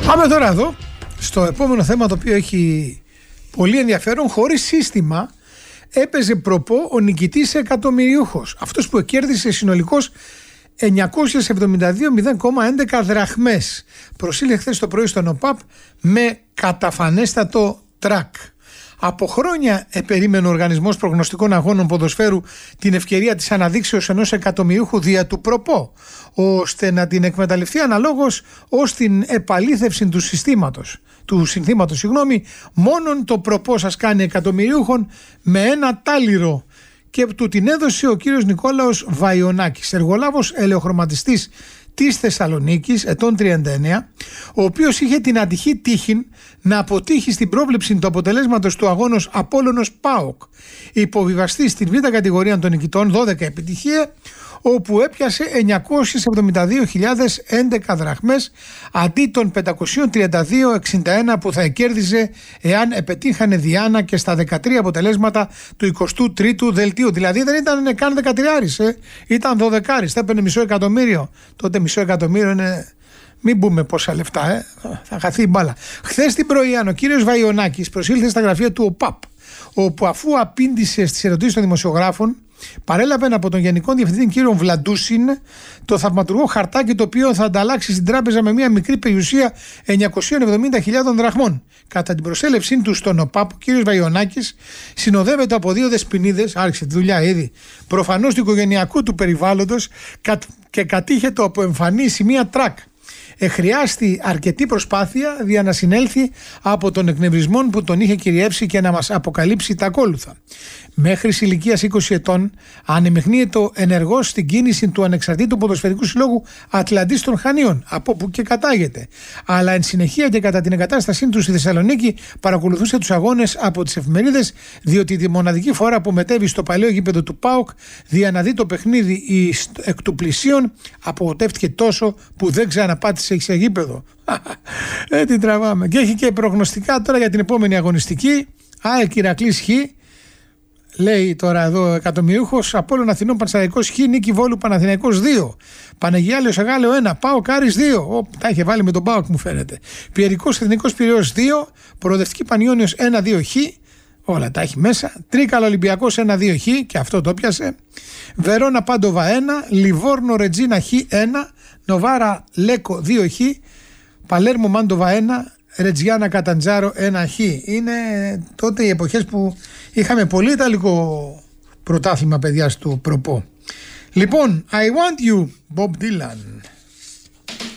Πάμε τώρα εδώ στο επόμενο θέμα, το οποίο έχει πολύ ενδιαφέρον. Χωρίς σύστημα έπαιζε προπό ο νικητής εκατομμυριούχος, αυτός που κέρδισε συνολικώς 972,0,11 δραχμές. Προσήλθε χθες το πρωί στον ΟΠΑΠ με καταφανέστατο τρακ. Από χρόνια περίμενε ο Οργανισμός Προγνωστικών Αγώνων Ποδοσφαίρου την ευκαιρία της αναδείξεως ενός εκατομμυριούχου δια του προπό, ώστε να την εκμεταλλευτεί αναλόγως ως την επαλήθευση του συνθήματος, μόνον το προπό σας κάνει εκατομμυριούχον με ένα τάλιρο, και του την έδωσε ο κύριος Νικόλαος Βαϊονάκης, εργολάβος ελαιοχρωματιστής της Θεσσαλονίκης, ετών 39, ο οποίος είχε την ατυχή τύχη να αποτύχει στην πρόβλεψη του αποτελέσματος του αγώνος Απόλλωνος ΠΑΟΚ, υποβιβαστή στην β' κατηγορία των νικητών, 12 επιτυχία, όπου έπιασε 972.011 δραχμές αντί των 532,61 που θα κέρδιζε εάν επετύχανε διάνα και στα 13 αποτελέσματα του 23ου δελτίου. Δηλαδή δεν ήταν καν 13άρης, ήταν 12άρης, θα έπαιρνε μισό εκατομμύριο. Τότε μισό εκατομμύριο είναι, μην πούμε πόσα λεφτά, θα χαθεί η μπάλα. Χθες την πρωί ο κύριος Βαϊονάκης προσήλθε στα γραφεία του ΟΠΑΠ, όπου αφού απήντησε στις ερωτήσεις των δημοσιογράφων, παρέλαβε από τον Γενικό Διευθυντή κύριο Βλαντούσιν το θαυματουργό χαρτάκι, το οποίο θα ανταλλάξει στην τράπεζα με μια μικρή περιουσία 970.000 δραχμών. Κατά την προσέλευσή του στον ΟΠΑΠ, ο κύριος Βαϊονάκης συνοδεύεται από 2 δεσποινίδες, άρχισε τη δουλειά ήδη, προφανώς του οικογενειακού του περιβάλλοντος, και κατήχετο από εμφανή σημεία τρακ. Χρειάστη αρκετή προσπάθεια για να συνέλθει από τον εκνευρισμό που τον είχε κυριεύσει και να μας αποκαλύψει τα ακόλουθα. Μέχρι ηλικίας 20 ετών ανεμειχνύεται ενεργός στην κίνηση του Ανεξαρτήτου Ποδοσφαιρικού Συλλόγου Ατλαντής των Χανίων, από που και κατάγεται. Αλλά εν συνεχεία και κατά την εγκατάστασή του στη Θεσσαλονίκη παρακολουθούσε τους αγώνες από τις εφημερίδες, διότι τη μοναδική φορά που μετέβη στο παλαιό γήπεδο του ΠΑΟΚ για να δει το παιχνίδι εκ του πλησίον, απογοητεύτηκε τόσο που δεν ξαναπάτησε σε γήπεδο. Τι τραβάμε. Και έχει και προγνωστικά τώρα για την επόμενη αγωνιστική. ΑΕΚ Ηρακλής Χ. Λέει τώρα εδώ εκατομμυριούχος, Απόλλων Αθηνών Πανσεραϊκός Χ, Νίκη Βόλου Παναθηναϊκός 2, Πανεγιάλειος Αγάλεο 1, ΠΑΟΚ Άρης 2. Τα είχε βάλει με τον ΠΑΟΚ, μου φαίνεται. Πιερικός Εθνικός Πειραιώς 2, Προοδευτική Πανιόνιος 1-2 Χ. Όλα τα έχει μέσα. Τρίκαλο Ολυμπιακός 1-2 Χ, και αυτό το πιάσε. Βερόνα Πάντοβα 1, Λιβόρνο Ρετζίνα Χ 1, Νοβάρα Λέκο 2 Χ, Παλέρμο Μάντοβα 1, Ρετζιάνα Καταντζάρο 1 Χ. Είναι τότε οι εποχές που είχαμε πολύ ιταλικό πρωτάθλημα, παιδιά, στο προπό. Λοιπόν, I want you, Bob Dylan.